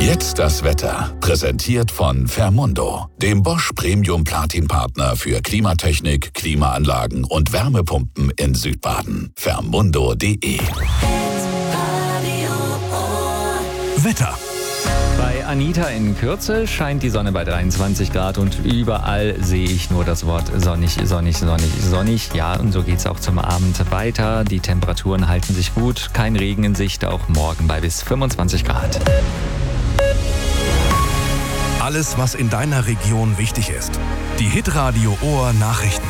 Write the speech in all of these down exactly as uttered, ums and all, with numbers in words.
Jetzt das Wetter. Präsentiert von Fermundo, dem Bosch Premium Platin Partner für Klimatechnik, Klimaanlagen und Wärmepumpen in Südbaden. Fermundo punkt de. Wetter. Bei Anita in Kürze scheint die Sonne bei dreiundzwanzig Grad und überall sehe ich nur das Wort sonnig, sonnig, sonnig, sonnig. Ja, und so geht's auch zum Abend weiter. Die Temperaturen halten sich gut, kein Regen in Sicht, auch morgen bei bis fünfundzwanzig Grad. Alles, was in deiner Region wichtig ist. Die Hitradio Ohr Nachrichten.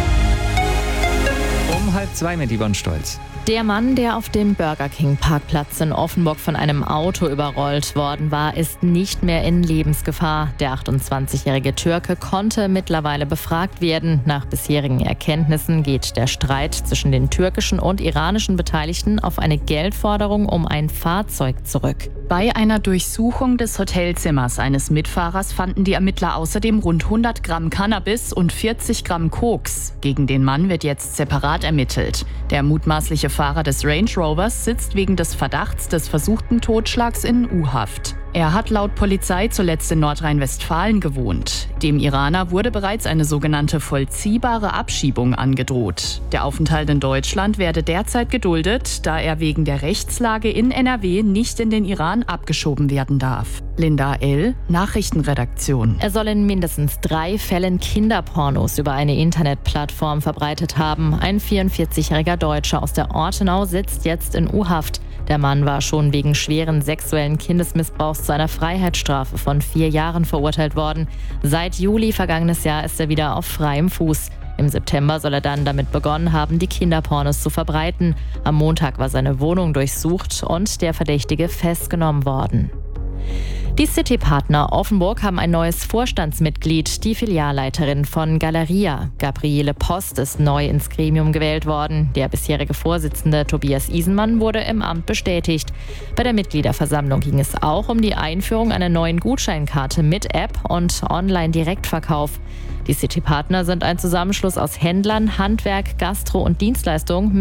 Um halb zwei mit Yvonne Stolz. Der Mann, der auf dem Burger King Parkplatz in Offenburg von einem Auto überrollt worden war, ist nicht mehr in Lebensgefahr. Der achtundzwanzigjährige Türke konnte mittlerweile befragt werden. Nach bisherigen Erkenntnissen geht der Streit zwischen den türkischen und iranischen Beteiligten auf eine Geldforderung um ein Fahrzeug zurück. Bei einer Durchsuchung des Hotelzimmers eines Mitfahrers fanden die Ermittler außerdem rund hundert Gramm Cannabis und vierzig Gramm Koks. Gegen den Mann wird jetzt separat ermittelt. Der mutmaßliche Fahrer des Range Rovers sitzt wegen des Verdachts des versuchten Totschlags in U-Haft. Er hat laut Polizei zuletzt in Nordrhein-Westfalen gewohnt. Dem Iraner wurde bereits eine sogenannte vollziehbare Abschiebung angedroht. Der Aufenthalt in Deutschland werde derzeit geduldet, da er wegen der Rechtslage in N R W nicht in den Iran abgeschoben werden darf. Linda L., Nachrichtenredaktion. Er soll in mindestens drei Fällen Kinderpornos über eine Internetplattform verbreitet haben. Ein vierundvierzigjähriger Deutscher aus der Ortenau sitzt jetzt in U-Haft. Der Mann war schon wegen schweren sexuellen Kindesmissbrauchs zu einer Freiheitsstrafe von vier Jahren verurteilt worden. Seit Juli vergangenes Jahr ist er wieder auf freiem Fuß. Im September soll er dann damit begonnen haben, die Kinderpornos zu verbreiten. Am Montag war seine Wohnung durchsucht und der Verdächtige festgenommen worden. Die City-Partner Offenburg haben ein neues Vorstandsmitglied, die Filialleiterin von Galeria. Gabriele Post ist neu ins Gremium gewählt worden. Der bisherige Vorsitzende Tobias Isenmann wurde im Amt bestätigt. Bei der Mitgliederversammlung ging es auch um die Einführung einer neuen Gutscheinkarte mit App und Online-Direktverkauf. Die City-Partner sind ein Zusammenschluss aus Händlern, Handwerk, Gastro und Dienstleistung